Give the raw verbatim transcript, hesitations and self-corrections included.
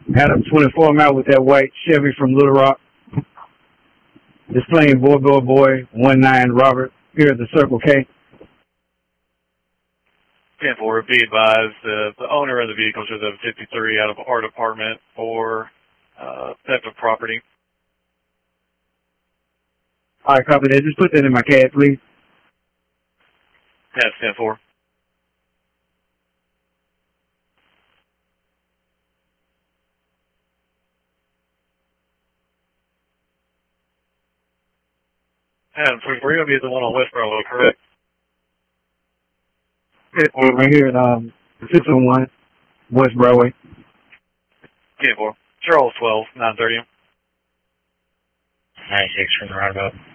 Had a twenty-four mile with that white Chevy from Little Rock. Displaying boy, boy, boy, one nine Robert, here at the Circle K. ten four, be advised, uh, the owner of the vehicle is a fifty-three out of our department for uh, theft of property. All right, copy that. Just put that in my cab, please. That's ten four. And we're going to be the one on West Broadway, correct? Yeah, right here at um, six oh one West Broadway. ten four. Charles twelve, nine thirty. ninety-six from the roundabout.